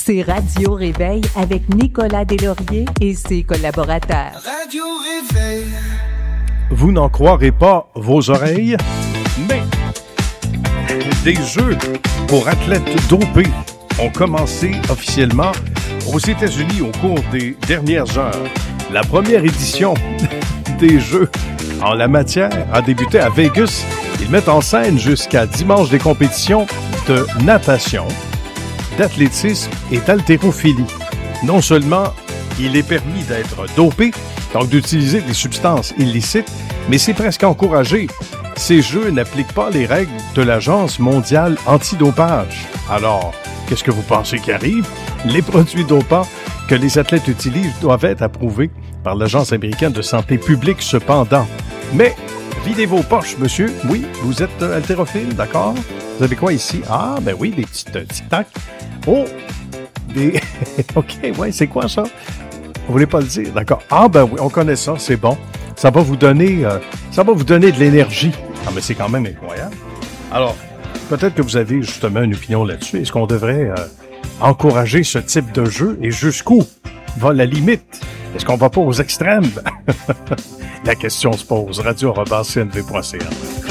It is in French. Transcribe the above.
C'est Radio Réveil avec Nicolas Deslauriers et ses collaborateurs. Radio Réveil. Vous n'en croirez pas vos oreilles, mais des jeux pour athlètes dopés ont commencé officiellement aux États-Unis au cours des dernières heures. La première édition des jeux en la matière a débuté à Vegas. Ils mettent en scène jusqu'à dimanche des compétitions de natation, d'athlétisme et d'haltérophilie. Non seulement il est permis d'être dopé, donc d'utiliser des substances illicites, mais c'est presque encouragé. Ces jeux n'appliquent pas les règles de l'Agence mondiale antidopage. Alors, qu'est-ce que vous pensez qui arrive? Les produits dopants que les athlètes utilisent doivent être approuvés par l'Agence américaine de santé publique cependant. Mais, videz vos poches, monsieur. Oui, vous êtes haltérophile, d'accord? Vous avez quoi ici? Ah, ben oui, des petites tic-tac. Oh! Des... OK, ouais, c'est quoi ça? Vous voulez pas le dire? D'accord. Ah, ben oui, on connaît ça, c'est bon. Ça va vous donner de l'énergie. Ah, mais c'est quand même incroyable. Alors, peut-être que vous avez justement une opinion là-dessus. Est-ce qu'on devrait encourager ce type de jeu et jusqu'où va la limite? Est-ce qu'on va pas aux extrêmes? La question se pose. Radio-cnv.ca